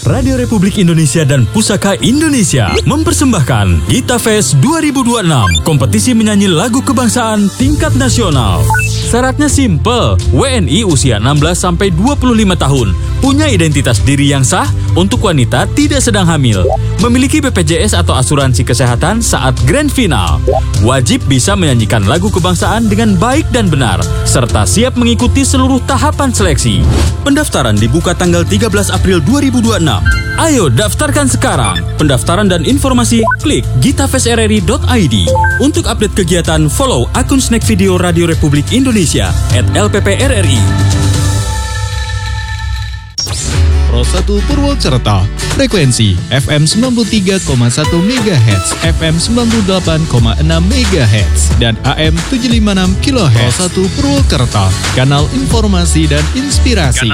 Radio Republik Indonesia dan Pusaka Indonesia mempersembahkan Gita Fest 2026, kompetisi menyanyi lagu kebangsaan tingkat nasional. Syaratnya simple, WNI usia 16-25 tahun, punya identitas diri yang sah, untuk wanita tidak sedang hamil, memiliki BPJS atau asuransi kesehatan saat grand final, wajib bisa menyanyikan lagu kebangsaan dengan baik dan benar, serta siap mengikuti seluruh tahapan seleksi. Pendaftaran dibuka tanggal 13 April 2026. Ayo daftarkan sekarang. Pendaftaran dan informasi klik gitafestrri.id. Untuk update kegiatan, follow akun Snack Video Radio Republik Indonesia @LPPRRI. Pro 1 Purwokerto, frekuensi FM 93,1 MHz, FM 98,6 MHz, dan AM 756 kHz. Pro 1 Purwokerto, kanal informasi dan inspirasi.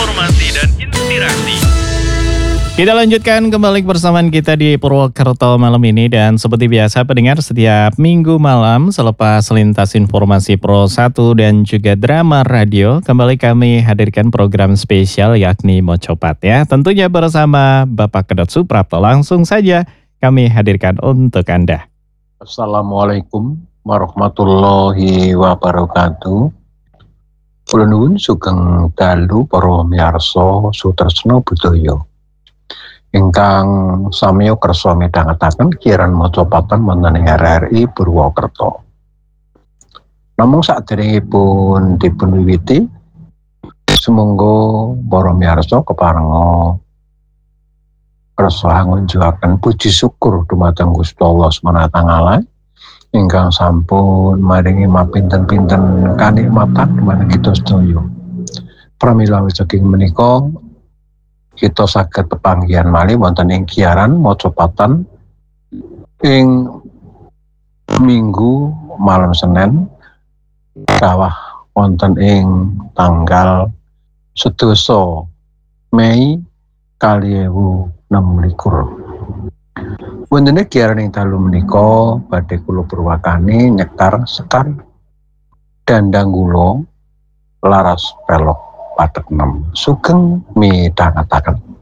Kita lanjutkan kembali persamaan kita di Purwokerto malam ini, dan seperti biasa pendengar, setiap minggu malam selepas lintas informasi Pro 1 dan juga drama radio, kembali kami hadirkan program spesial yakni Mocopat ya. Tentunya bersama Bapak Kedot Suprapto. Langsung saja kami hadirkan untuk Anda. Assalamualaikum warahmatullahi wabarakatuh. Kula nuwun sugeng dalu para miyarsa sutresna budaya. Ingkang samiya kersa midhangetaken kiran mocopatan wonten ing RRI Purwokerto. Namung saderengipun dipunwiwiti, sumangga para miyarsa keparenga kersa ngunjukaken puji syukur dumateng Gusti Allah Subhanahu wa taala ingkang sampun maringi mapinten-pinten kanikmatan dumateng kita sedaya. Pramila saking menika kita saged pepanggihan malih wonten ing giaran mocopatan ing Minggu malam Senin kawah wonten ing tanggal 11 Mei 2026. Wonten giaran ing dalu menika badhe kula purwakani nyekar sekar dandang kula laras pelok patek 6 sugeng midhangetaken.